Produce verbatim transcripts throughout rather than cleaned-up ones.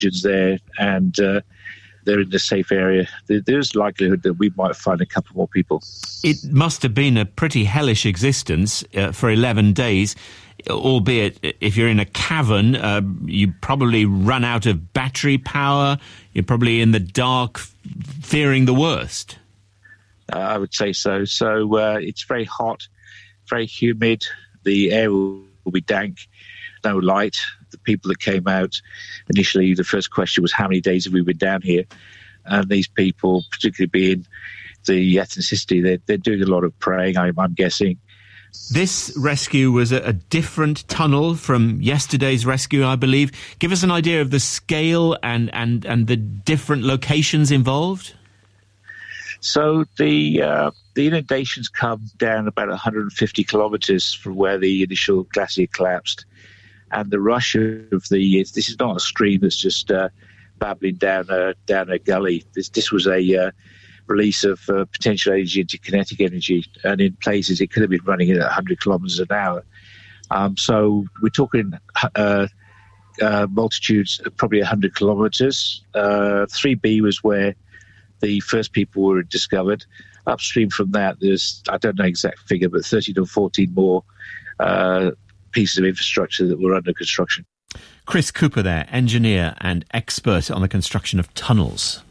there, and uh, they're in the safe area. There's likelihood that we might find a couple more people. It must have been a pretty hellish existence uh, for eleven days, albeit if you're in a cavern, uh, you probably run out of battery power. You're probably in the dark, fearing the worst. Uh, I would say so. So uh, it's very hot, very humid. The air will, will be dank, no light. The people that came out initially, the first question was, how many days have we been down here? And these people, particularly being the ethnicity, they're, they're doing a lot of praying, I'm, I'm guessing. This rescue was a, a different tunnel from yesterday's rescue, I believe. Give us an idea of the scale and, and, and the different locations involved. So the uh, the inundations come down about one hundred fifty kilometres from where the initial glacier collapsed. And the rush of the, this is not a stream that's just uh, babbling down a, down a gully. This, this was a uh, release of uh, potential energy into kinetic energy. And in places, it could have been running at one hundred kilometres an hour. Um, so we're talking uh, uh, multitudes of probably one hundred kilometres. Uh, three B was where the first people were discovered. Upstream from that, there's, I don't know the exact figure, but thirteen or fourteen more uh pieces of infrastructure that were under construction. Chris Cooper there, engineer and expert on the construction of tunnels.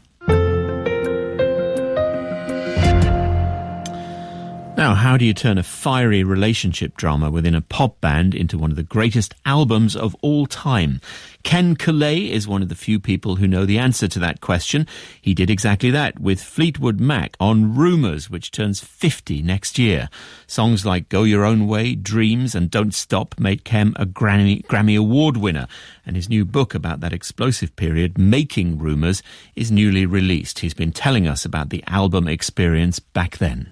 Now, how do you turn a fiery relationship drama within a pop band into one of the greatest albums of all time? Ken Colley is one of the few people who know the answer to that question. He did exactly that with Fleetwood Mac on Rumours, which turns fifty next year. Songs like Go Your Own Way, Dreams and Don't Stop made Ken a Grammy, Grammy Award winner. And his new book about that explosive period, Making Rumours, is newly released. He's been telling us about the album experience back then.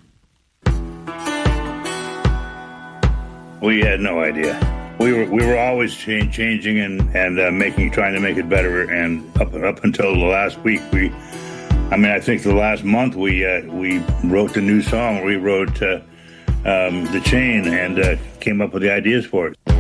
We had no idea. We were we were always change, changing and and uh, making, trying to make it better. And up up until the last week, we, I mean, I think the last month we uh, we wrote the new song. We wrote uh, um, The Chain and uh, came up with the ideas for it.